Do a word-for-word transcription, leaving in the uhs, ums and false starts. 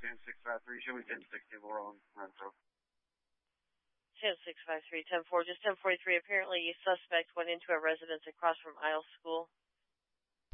ten six five three. Show me ten sixty more on Renfro. ten six five three, ten four. Just ten forty-three. Apparently, a suspect went into a residence across from Isle School.